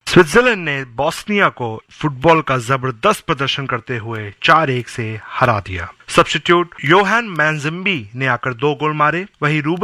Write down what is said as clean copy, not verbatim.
Switzerland ने Bosnia को football का जबरदस्त प्रदर्शन करते हुए 4-1 से हरा दिया। सब्स्टिट्यूट योहान मैनजिम्बी ने आकर 2 गोल मारे, वहीं